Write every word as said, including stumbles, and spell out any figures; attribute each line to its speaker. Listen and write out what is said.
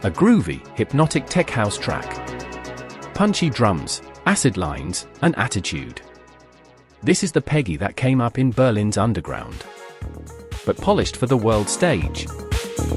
Speaker 1: A groovy, hypnotic tech house track. Punchy drums, acid lines, and attitude. This is the Peggy that came up in Berlin's underground, but polished for the world stage.